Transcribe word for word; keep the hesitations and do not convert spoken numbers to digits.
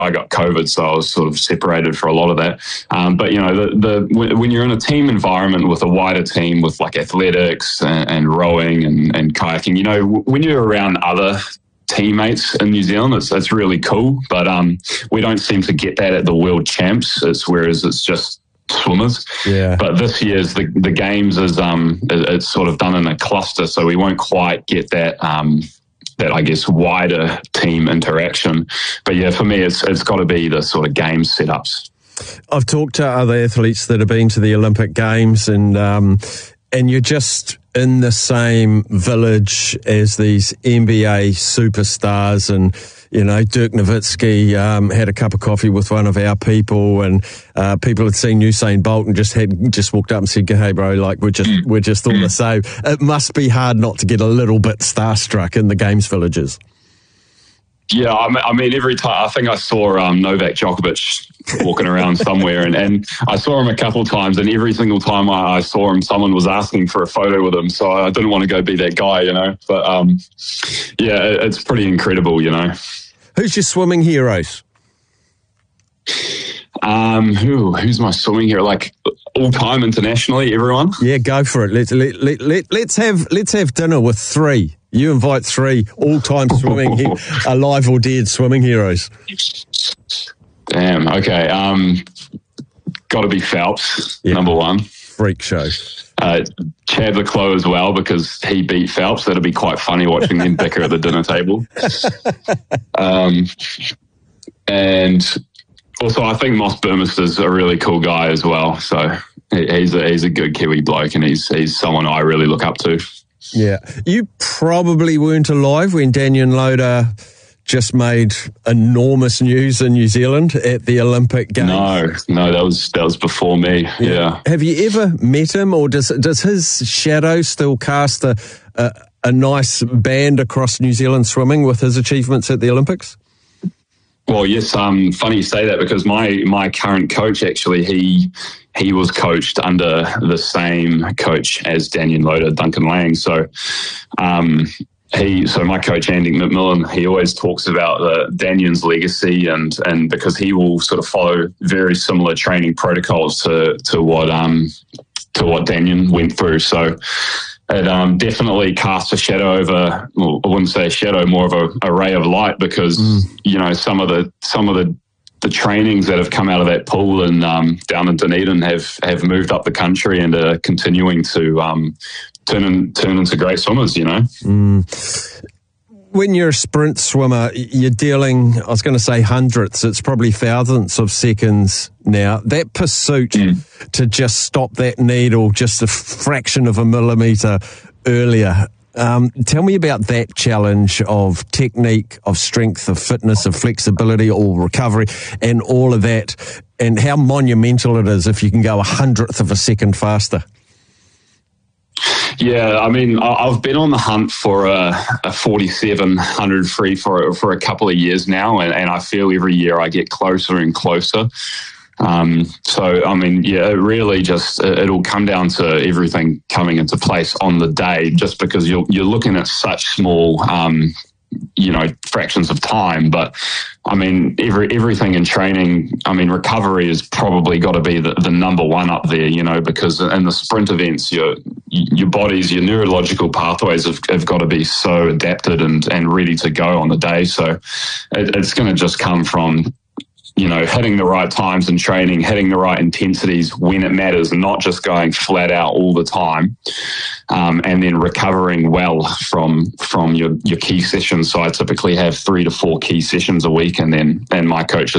I got COVID, so I was sort of separated for a lot of that. Um, but, you know, the, the when you're in a team environment with a wider team with like athletics and, and rowing and, and kayaking, you know, when you're around other teammates in New Zealand, it's, it's really cool. But um, we don't seem to get that at the World Champs, it's, whereas it's just swimmers. Yeah. But this year's the, the games is um it's sort of done in a cluster, so we won't quite get that um that I guess wider team interaction. But yeah, for me, it's it's got to be the sort of game setups. I've talked to other athletes that have been to the Olympic Games, and um, and you're just in the same village as these N B A superstars, and you know, Dirk Nowitzki um, had a cup of coffee with one of our people, and uh, people had seen Usain Bolt and just had just walked up and said, "Hey, bro, like we're just we're just all the same." It must be hard not to get a little bit starstruck in the Games villages. Yeah, I mean, every time I think I saw um, Novak Djokovic walking around somewhere, and, and I saw him a couple of times, and every single time I, I saw him, someone was asking for a photo with him. So I didn't want to go be that guy, you know. But um, yeah, it, it's pretty incredible, you know. Who's your swimming heroes? Um, who, who's my swimming hero? Like all time internationally, everyone? Yeah, go for it. Let's let, let, let, let's have let's have dinner with three. You invite three all-time swimming, he- alive or dead swimming heroes. Damn. Okay. Um, got to be Phelps, yeah. Number one. Freak show. Uh, Chad le Clos as well, because he beat Phelps. That'll be quite funny watching them bicker at the dinner table. Um, and also, I think Moss Burmister's a really cool guy as well. So he, he's a he's a good Kiwi bloke, and he's he's someone I really look up to. Yeah. You probably weren't alive when Daniel Loader just made enormous news in New Zealand at the Olympic Games. No, no, that was that was before me. Yeah. yeah. Have you ever met him, or does does his shadow still cast a, a a nice band across New Zealand swimming with his achievements at the Olympics? Well, yes. Um, funny you say that, because my my current coach actually he he was coached under the same coach as Daniel Loader, Duncan Lang. So, um, he so my coach Andy McMillan, he always talks about the Daniel's legacy, and and because he will sort of follow very similar training protocols to to what um to what Daniel went through. So. It um, definitely casts a shadow over, well, I wouldn't say a shadow, more of a, a ray of light, because mm. you know some of the some of the, the trainings that have come out of that pool and um, down in Dunedin have, have moved up the country and are continuing to um, turn in, turn into great swimmers. You know. Mm. When you're a sprint swimmer, you're dealing, I was going to say hundredths, it's probably thousandths of seconds now. That pursuit mm. to just stop that needle just a fraction of a millimetre earlier. Um, tell me about that challenge of technique, of strength, of fitness, of flexibility, or recovery, and all of that, and how monumental it is if you can go a hundredth of a second faster. Yeah, I mean, I've been on the hunt for a, a forty-seven hundred free for for a couple of years now, and, and I feel every year I get closer and closer. Um, so, I mean, yeah, it really just, it'll come down to everything coming into place on the day, just because you're you're looking at such small, um, you know, fractions of time. But I mean, every everything in training, I mean, recovery has probably got to be the, the number one up there, you know, because in the sprint events, your your bodies, your neurological pathways have, have got to be so adapted and, and ready to go on the day. So it, it's going to just come from, you know, hitting the right times in training, hitting the right intensities when it matters, and not just going flat out all the time, um, and then recovering well from from your, your key sessions. So I typically have three to four key sessions a week, and then and my coach